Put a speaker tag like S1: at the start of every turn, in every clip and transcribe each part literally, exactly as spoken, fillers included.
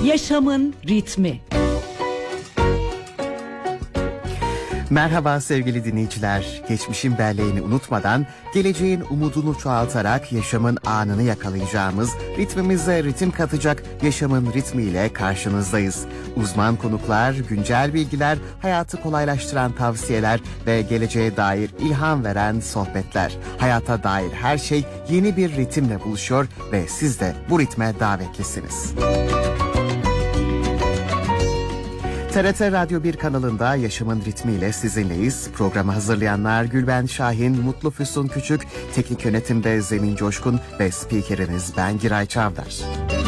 S1: Yaşamın ritmi.
S2: Merhaba sevgili dinleyiciler. Geçmişin belleğini unutmadan, geleceğin umudunu çoğaltarak yaşamın anını yakalayacağımız, ritmimize ritim katacak yaşamın ritmiyle karşınızdayız. Uzman konuklar, güncel bilgiler, hayatı kolaylaştıran tavsiyeler ve geleceğe dair ilham veren sohbetler. Hayata dair her şey yeni bir ritimle buluşuyor ve siz de bu ritme davetlisiniz. T R T Radyo bir kanalında Yaşamın Ritmiyle sizinleyiz. Programı hazırlayanlar Gülben Şahin, Mutlu Füsun Küçük, teknik yönetimde Zemin Coşkun ve spikeriniz ben Giray Çavdar.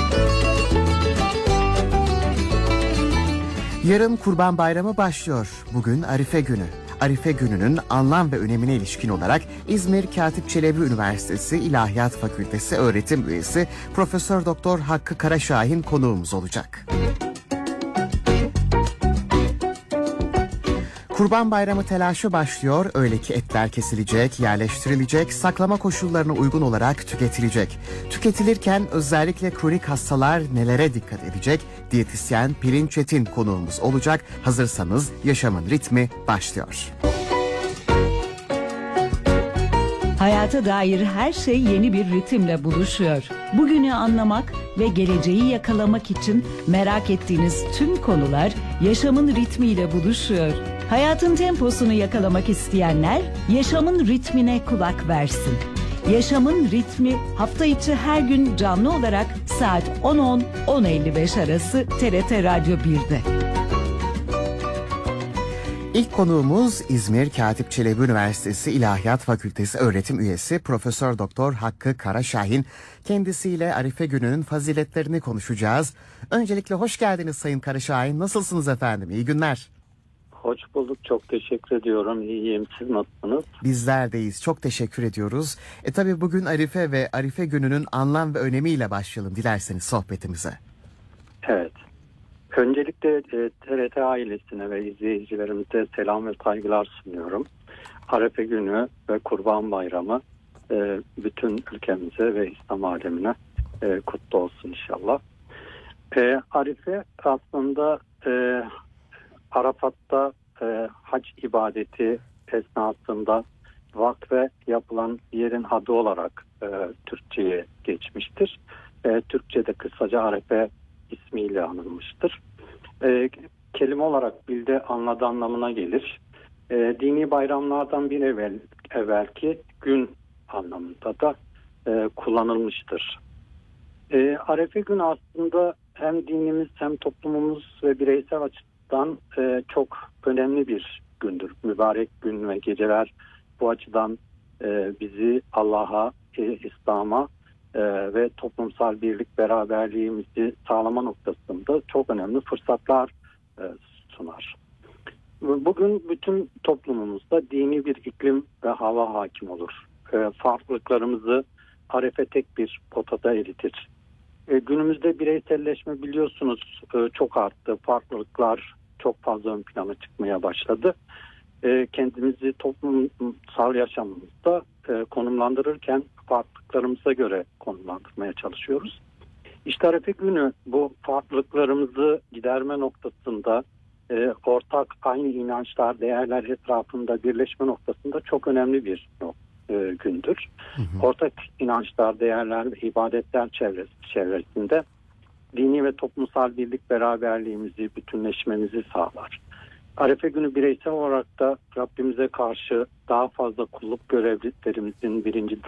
S2: Yarın Kurban Bayramı başlıyor. Bugün Arife Günü. Arife Günü'nün anlam ve önemine ilişkin olarak İzmir Katip Çelebi Üniversitesi İlahiyat Fakültesi öğretim üyesi Profesör Doktor Hakkı Karaşahin konuğumuz olacak. Kurban Bayramı telaşı başlıyor, öyle ki etler kesilecek, yerleştirilecek, saklama koşullarına uygun olarak tüketilecek. Tüketilirken özellikle kronik hastalar nelere dikkat edecek? Diyetisyen Pelin Çetin konuğumuz olacak. Hazırsanız yaşamın ritmi başlıyor.
S1: Hayata dair her şey yeni bir ritimle buluşuyor. Bugünü anlamak ve geleceği yakalamak için merak ettiğiniz tüm konular yaşamın ritmiyle buluşuyor. Hayatın temposunu yakalamak isteyenler yaşamın ritmine kulak versin. Yaşamın ritmi hafta içi her gün canlı olarak saat on on on elli beş arası T R T Radyo bir'de.
S2: İlk konuğumuz İzmir Katip Çelebi Üniversitesi İlahiyat Fakültesi öğretim üyesi Profesör Doktor Hakkı Karaşahin. Kendisiyle Arife Günü'nün faziletlerini konuşacağız. Öncelikle hoş geldiniz Sayın Karaşahin. Nasılsınız efendim? İyi günler.
S3: Hoş bulduk. Çok teşekkür ediyorum. İyiyim. Siz nasılsınız?
S2: Bizler deyiz. Çok teşekkür ediyoruz. E tabi bugün Arife ve Arife Günü'nün anlam ve önemiyle başlayalım dilerseniz sohbetimize.
S3: Evet. Öncelikle e, T R T ailesine ve izleyicilerimize selam ve saygılar sunuyorum. Arife Günü ve Kurban Bayramı e, bütün ülkemize ve İslam alemine e, kutlu olsun inşallah. E, Arife aslında e, Arafat'ta e, hac ibadeti esnasında vakfe yapılan yerin adı olarak e, Türkçe'ye geçmiştir. E, Türkçe'de kısaca Arefe ismiyle anılmıştır. E, kelime olarak bilde anladı anlamına gelir. E, dini bayramlardan bir evvel evvelki gün anlamında da e, kullanılmıştır. E, Arefe günü aslında hem dinimiz hem toplumumuz ve bireysel açıdan e, çok önemli bir gündür. Mübarek gün ve geceler bu açıdan e, bizi Allah'a, e, İslam'a e, ve toplumsal birlik beraberliğimizi sağlama noktasında çok önemli fırsatlar e, sunar. Bugün bütün toplumumuzda dini bir iklim ve hava hakim olur. E, farklılıklarımızı Arefe tek bir potada eritir. E, günümüzde bireyselleşme biliyorsunuz e, çok arttı. Farklılıklar çok fazla ön plana çıkmaya başladı. E, kendimizi toplumsal yaşamımızda e, konumlandırırken farklılıklarımıza göre konumlandırmaya çalışıyoruz. İşte Arefe günü bu farklılıklarımızı giderme noktasında e, ortak aynı inançlar, değerler etrafında birleşme noktasında çok önemli bir e, gündür. Hı hı. Ortak inançlar, değerler ve ibadetler çevresi, çevresinde dini ve toplumsal birlik beraberliğimizi, bütünleşmemizi sağlar. Arefe günü bireysel olarak da Rabbimize karşı daha fazla kulluk görevlerimizin birinci